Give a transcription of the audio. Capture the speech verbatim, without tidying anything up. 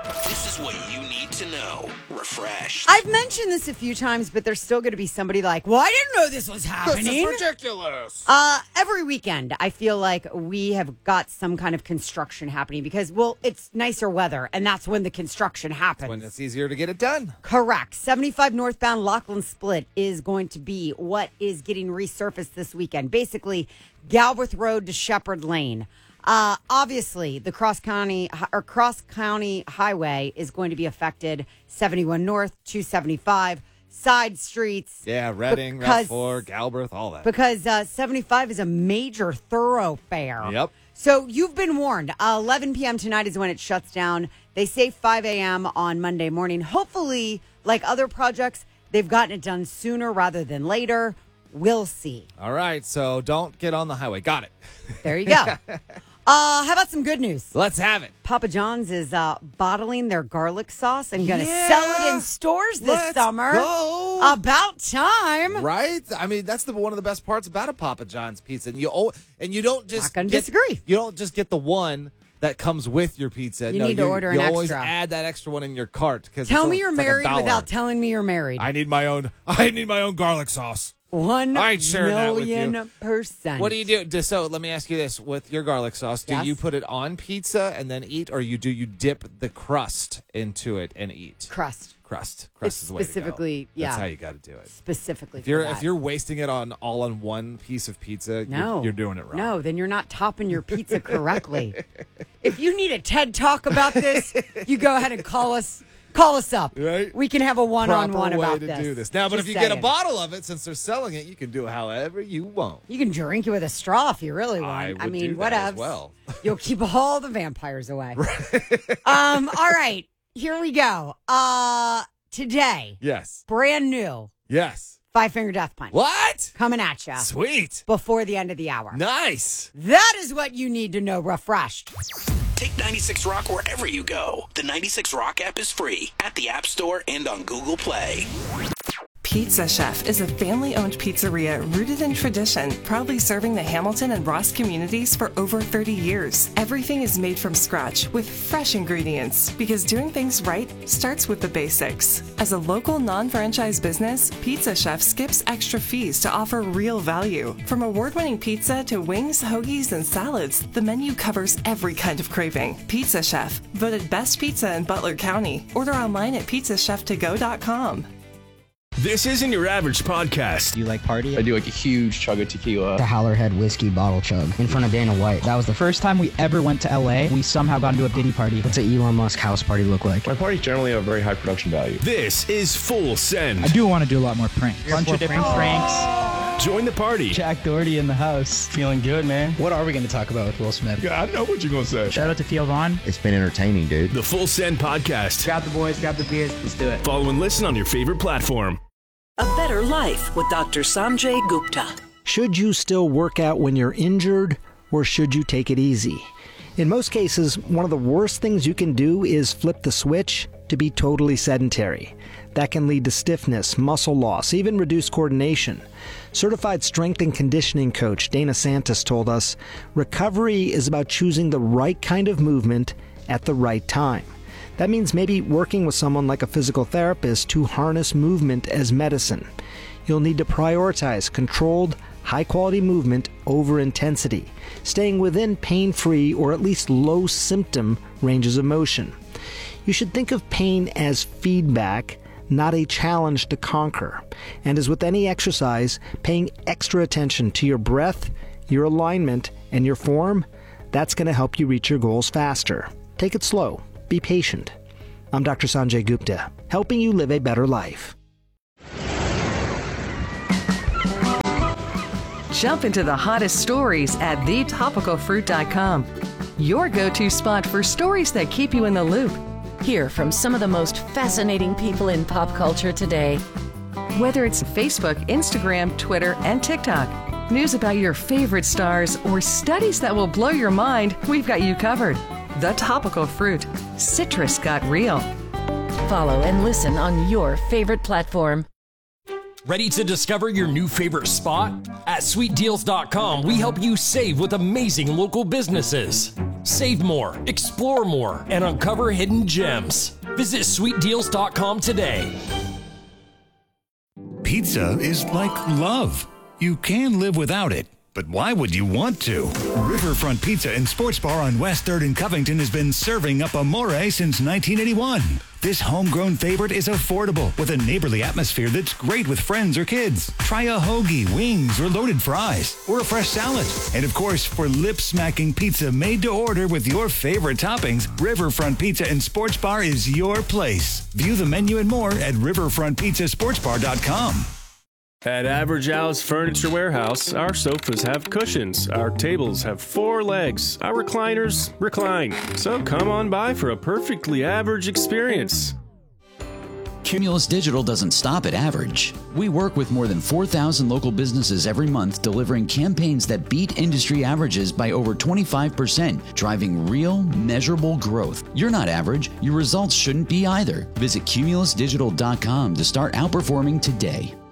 This is what you need to know. Refreshed. I've mentioned this a few times, but there's still going to be somebody like, well, I didn't know this was happening. This is ridiculous. Uh, every weekend, I feel like we have got some kind of construction happening because, well, it's nicer weather, and that's when the construction happens. When it's easier to get it done. Correct. seventy-five northbound Lachlan Split is going to be what is getting resurfaced this weekend. Basically, Galbraith Road to Shepherd Lane. Uh, obviously, the cross county or cross county highway is going to be affected. seventy-one North, two seventy-five, side streets. Yeah, Reading, Route four, Galbraith, all that. Because uh, seventy-five is a major thoroughfare. Yep. So you've been warned. Uh, eleven p.m. tonight is when it shuts down. They say five a.m. on Monday morning. Hopefully, like other projects, they've gotten it done sooner rather than later. We'll see. All right, so don't get on the highway. Got it. There you go. Uh, how about some good news? Let's have it. Papa John's is uh, bottling their garlic sauce and going to Yeah. sell it in stores this Let's summer. go. About time. Right? I mean, that's the one of the best parts about a Papa John's pizza. And you oh, and you don't just Not gonna get, disagree. You don't just get the one that comes with your pizza. You no, need to you, order you an always extra. add that extra one in your cart. Tell me you're it's like a married dollar. without telling me you're married. I need my own. I need my own garlic sauce. One I ain't sharing that with million you. percent. What do you do? Just so let me ask you this: with your garlic sauce, do Yes. you put it on pizza and then eat, or you do you dip the crust into it and eat? Crust. Crust. Crust It's is the way specifically- to go. yeah. That's how you got to do it. Specifically If you're for that. if you're wasting it on all on one piece of pizza, no, you're, you're doing it wrong. No, then you're not topping your pizza correctly. If you need a TED Talk about this, you go ahead and call us. Call us up. Right? We can have a one-on-one Proper way about to this. do this. Now, but Just if you get a saying. bottle of it, since they're selling it, you can do it however you want. You can drink it with a straw if you really want. I would mean, do that as whatevs. well. You'll keep all the vampires away. um. All right. Here we go. Uh, today, Yes. brand new Yes. Five Finger Death Punch What? coming at you Sweet. before the end of the hour. Nice. That is what you need to know. Refreshed. Take ninety-six Rock wherever you go. The ninety-six Rock app is free at the App Store and on Google Play. Pizza Chef is a family-owned pizzeria rooted in tradition, proudly serving the Hamilton and Ross communities for over thirty years. Everything is made from scratch with fresh ingredients because doing things right starts with the basics. As a local non-franchise business, Pizza Chef skips extra fees to offer real value. From award-winning pizza to wings, hoagies, and salads, the menu covers every kind of craving. Pizza Chef, voted best pizza in Butler County. Order online at pizza chef to go dot com. This isn't your average podcast. Do you like party? I do like a huge chug of tequila. The Howlerhead whiskey bottle chug in front of Dana White. That was the first time we ever went to L A. We somehow got into a Diddy party. What's an Elon Musk house party look like? My parties generally have very high production value. This is Full Send. I do want to do a lot more pranks. A bunch of different pranks. Join the party. Jack Doherty in the house. Feeling good, man. What are we going to talk about with Will Smith? Yeah, I know what you're going to say. Shout out to Theo Vaughn. It's been entertaining, dude. The Full Send podcast. Grab the boys, grab the beers. Let's do it. Follow and listen on your favorite platform. A Better Life with Doctor Sanjay Gupta. Should you still work out when you're injured, or should you take it easy? In most cases, one of the worst things you can do is flip the switch to be totally sedentary. That can lead to stiffness, muscle loss, even reduced coordination. Certified strength and conditioning coach Dana Santos told us, recovery is about choosing the right kind of movement at the right time. That means maybe working with someone like a physical therapist to harness movement as medicine. You'll need to prioritize controlled, high-quality movement over intensity, staying within pain-free or at least low-symptom ranges of motion. You should think of pain as feedback, not a challenge to conquer. And as with any exercise, paying extra attention to your breath, your alignment, and your form, that's going to help you reach your goals faster. Take it slow. Be patient. I'm Doctor Sanjay Gupta, helping you live a better life. Jump into the hottest stories at the topical fruit dot com. Your go-to spot for stories that keep you in the loop. Hear from some of the most fascinating people in pop culture today. Whether it's Facebook, Instagram, Twitter, and TikTok, news about your favorite stars, or studies that will blow your mind, we've got you covered. The Topical Fruit. Citrus got real. Follow and listen on your favorite platform. Ready to discover your new favorite spot? At sweet deals dot com, we help you save with amazing local businesses. Save more, explore more, and uncover hidden gems. Visit sweet deals dot com today. Pizza is like love. You can live without it, but why would you want to? Riverfront Pizza and Sports Bar on West third in Covington has been serving up Amore since nineteen eighty-one. This homegrown favorite is affordable with a neighborly atmosphere that's great with friends or kids. Try a hoagie, wings, or loaded fries, or a fresh salad. And of course, for lip-smacking pizza made to order with your favorite toppings, Riverfront Pizza and Sports Bar is your place. View the menu and more at riverfront pizza sports bar dot com. At Average Al's Furniture Warehouse, our sofas have cushions, our tables have four legs, our recliners recline. So come on by for a perfectly average experience. Cumulus Digital doesn't stop at average. We work with more than four thousand local businesses every month, delivering campaigns that beat industry averages by over twenty-five percent, driving real, measurable growth. You're not average. Your results shouldn't be either. Visit cumulus digital dot com to start outperforming today.